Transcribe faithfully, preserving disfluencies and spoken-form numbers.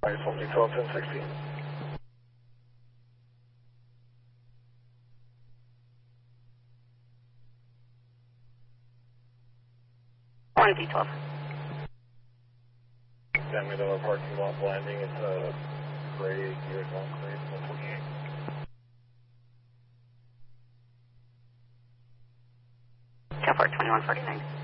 Something twelve ten sixty. one D twelve. San Miguel parking lot landing. It's a gray U S one gray one twenty-eight. Ten four twenty-one forty-nine.